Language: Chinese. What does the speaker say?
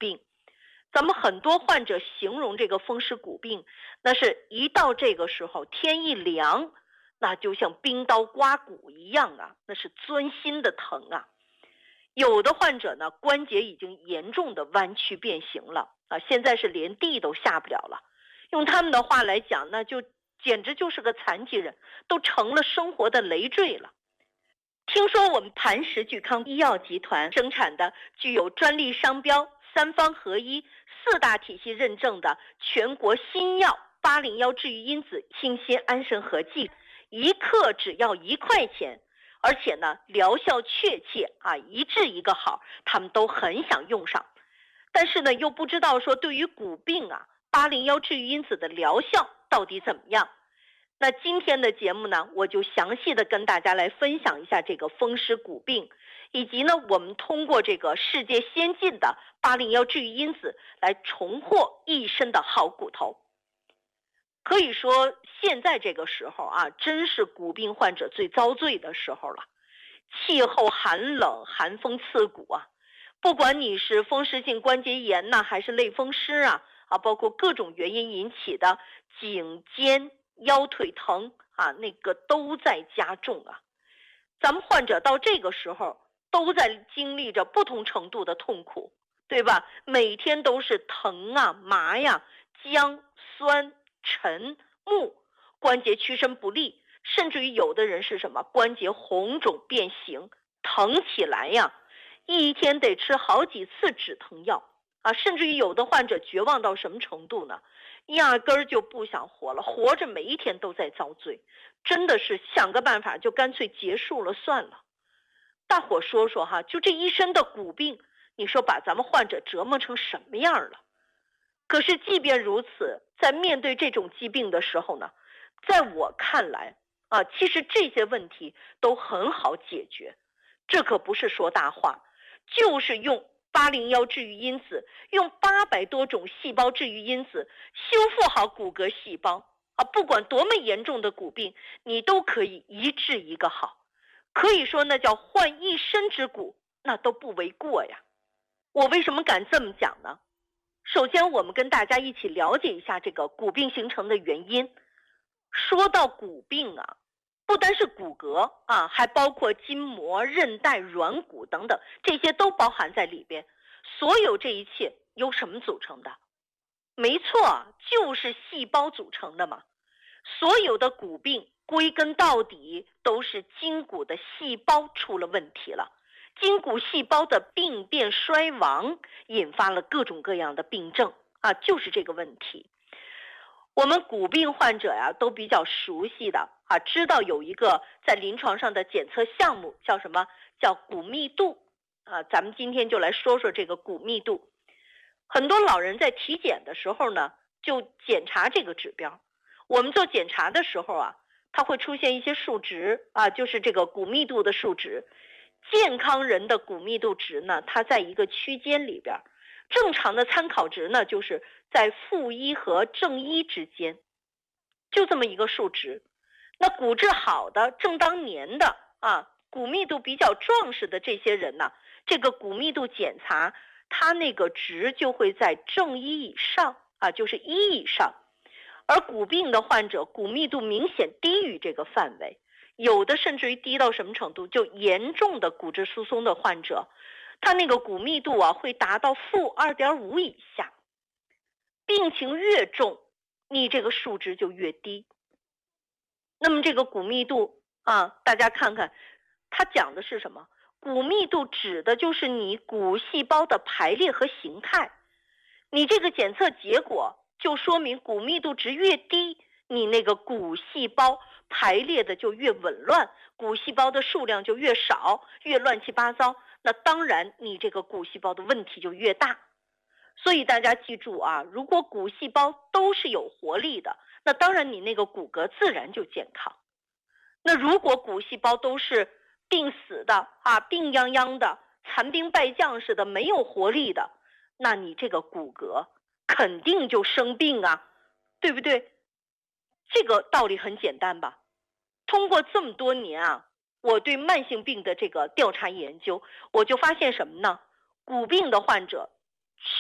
病。咱们很多患者形容这个风湿骨病，那是一到这个时候天一凉，那就像冰刀刮骨一样啊，那是钻心的疼啊。有的患者呢，关节已经严重的弯曲变形了啊，现在是连地都下不了了。用他们的话来讲，那就简直就是个残疾人，都成了生活的累赘了。听说我们磐石聚康医药集团生产的具有专利商标、三方合一、4大体系认证的全国新药801治愈因子清新安神合剂，1克只要1块钱，而且呢疗效确切啊，一治一个好，他们都很想用上。但是呢又不知道说对于骨病啊801治愈因子的疗效到底怎么样。那今天的节目呢，我就详细的跟大家来分享一下这个风湿骨病，以及呢我们通过这个世界先进的801治愈因子来重获一身的好骨头。可以说现在这个时候啊，真是骨病患者最遭罪的时候了。气候寒冷，寒风刺骨啊，不管你是风湿性关节炎呐，还是类风湿啊，包括各种原因引起的颈肩腰腿疼啊，那个都在加重啊。咱们患者到这个时候都在经历着不同程度的痛苦，对吧？每天都是疼啊、麻呀、僵、酸、沉、木，关节屈伸不利，甚至于有的人是什么关节红肿变形，疼起来呀，一天得吃好几次止疼药啊，甚至于有的患者绝望到什么程度呢？压根儿就不想活了，活着每一天都在遭罪，真的是想个办法就干脆结束了算了。大伙说说哈，就这一身的骨病，你说把咱们患者折磨成什么样了？可是即便如此，在面对这种疾病的时候呢，在我看来啊，其实这些问题都很好解决，这可不是说大话，就是用801治愈因子，用800多种细胞治愈因子修复好骨骼细胞啊，不管多么严重的骨病，你都可以一治一个好，可以说那叫换一身之骨，那都不为过呀。我为什么敢这么讲呢？首先我们跟大家一起了解一下这个骨病形成的原因。说到骨病啊，不单是骨骼啊，还包括筋膜、韧带、软骨等等，这些都包含在里边。所有这一切由什么组成的？没错，就是细胞组成的嘛。所有的骨病归根到底都是筋骨的细胞出了问题了，筋骨细胞的病变衰亡引发了各种各样的病症啊，就是这个问题。我们骨病患者呀，都比较熟悉的啊，知道有一个在临床上的检测项目叫什么？叫骨密度啊。咱们今天就来说说这个骨密度。很多老人在体检的时候呢，就检查这个指标。我们做检查的时候啊，它会出现一些数值啊，就是这个骨密度的数值。健康人的骨密度值呢，它在一个区间里边。正常的参考值呢，就是在-1和正1之间，就这么一个数值。那骨质好的、正当年的啊，骨密度比较壮实的这些人呢，这个骨密度检查，它那个值就会在正1以上啊，就是1以上。而骨病的患者，骨密度明显低于这个范围，有的甚至于低到什么程度？就严重的骨质疏松的患者，他那个骨密度啊会达到-2.5以下，病情越重，你这个数值就越低。那么这个骨密度啊，大家看看，它讲的是什么？骨密度指的就是你骨细胞的排列和形态。你这个检测结果就说明骨密度值越低，你那个骨细胞排列的就越紊乱，骨细胞的数量就越少，越乱七八糟。那当然你这个骨细胞的问题就越大。所以大家记住啊，如果骨细胞都是有活力的，那当然你那个骨骼自然就健康。那如果骨细胞都是病死的啊，病殃殃的，残兵败将似的，没有活力的，那你这个骨骼肯定就生病啊，对不对？这个道理很简单吧。通过这么多年啊，我对慢性病的这个调查研究，我就发现什么呢？骨病的患者